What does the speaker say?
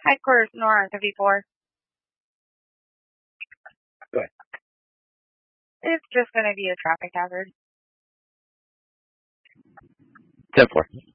Headquarters Nora 54. Go ahead. It's just going to be a traffic hazard. 10-4.